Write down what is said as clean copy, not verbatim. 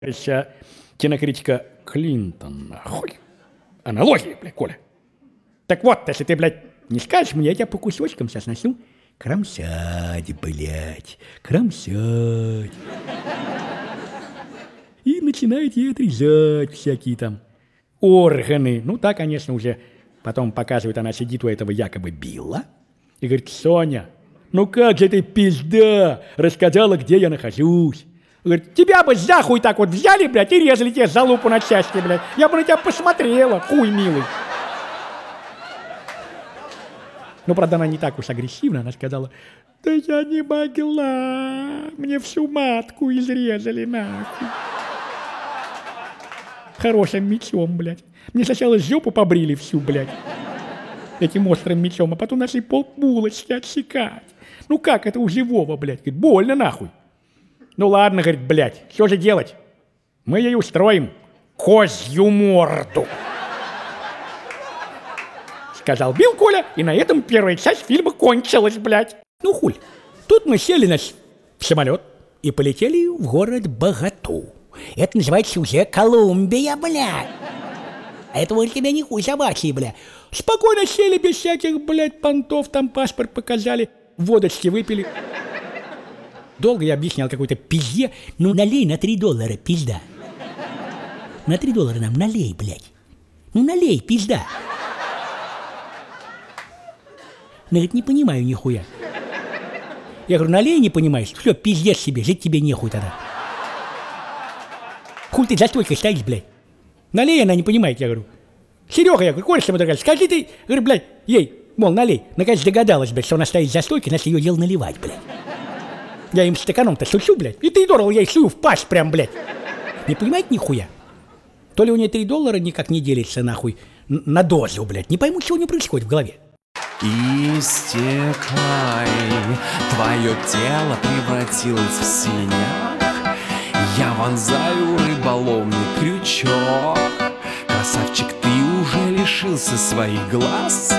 кинокритика Клинтона. Хуй. Аналогии, бля, Коля. Так вот, если ты, блядь, не скажешь мне, я тебя по кусочкам сейчас начну кромсать, блядь, кромсать. И начинаете отрезать всякие там органы. Ну, да, конечно, уже потом показывает, она сидит у этого якобы Билла и говорит: Соня, ну как же ты, пизда, рассказала, где я нахожусь. Говорит: тебя бы за хуй так вот взяли, блядь, и резали тебе залупу на части, блядь. Я бы на тебя посмотрела, хуй милый. Ну, правда, она не так уж агрессивно, она сказала: да я не могла, мне всю матку изрезали нахуй. Хорошим мечом, блядь. Мне сначала жопу побрили всю, блядь, этим острым мечом, а потом нашли полбулочки отсекать. Ну как это у живого, блядь? Говорит: больно нахуй. Ну ладно, говорит, блядь, что же делать? Мы ей устроим козью морду. Сказал Билл Коля, и на этом первая часть фильма кончилась, блядь. Ну хуль. Тут мы сели в самолет и полетели в город Боготу. Это называется уже Колумбия, блядь. А это вот тебя не хуй собачий, блядь. Спокойно сели без всяких, блядь, понтов, там паспорт показали, водочки выпили. Долго я объяснял какой-то пизде. Ну, налей на $3, пизда. На $3 нам налей, блядь. Ну, налей, пизда. Она говорит: не понимаю нихуя. Я говорю: налей, не понимаешь? Все, пиздец себе, жить тебе нехуй тогда. Хуй ты за стойкой стоишь, блядь. Налей, она не понимает, я говорю. Серега, я говорю: Коля, что дорогая, скажи ты, говорю, блядь, ей, мол, налей. Наконец догадалась, блядь, что она стоит за стойкой, значит, ее дело наливать, блядь. Я им стаканом-то сучу, блядь, и $3 я ей сую в пасть прям, блядь. Не понимаете нихуя? То ли у нее $3 никак не делится, нахуй, на дозу, блядь. Не пойму, чего не происходит в голове. Истекай, твое тело превратилось в синяк. Я вонзаю рыболовный крючок. Красавчик, ты уже лишился своих глаз.